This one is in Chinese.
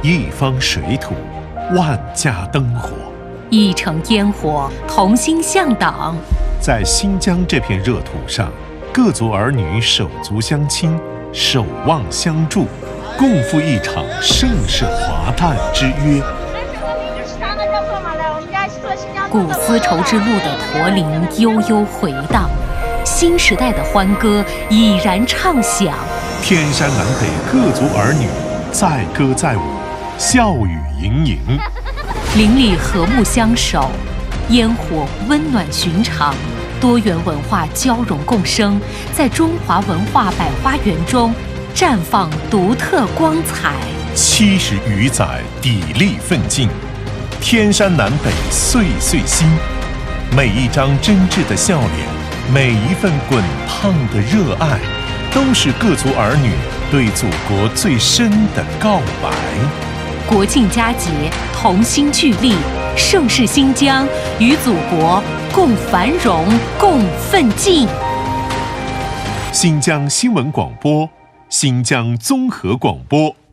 一方水土，万家灯火， 一城烟火，同心向党。 在新疆这片热土上，各族儿女手足相亲，守望相助，共赴一场盛世华诞之约。 古丝绸之路的驼铃悠悠回荡，新时代的欢歌已然唱响。 天山南北各族儿女载歌载舞，笑语盈盈。 邻里和睦相守，烟火温暖寻常，多元文化交融共生，在中华文化百花园中绽放独特光彩。 70余载砥砺奋进，天山南北岁岁新。每一张真挚的笑脸，每一份滚烫的热爱，都是各族儿女对祖国最深的告白。 国庆佳节，同心聚力，盛世新疆，与祖国共繁荣，共奋进。 新疆新闻广播，新疆综合广播。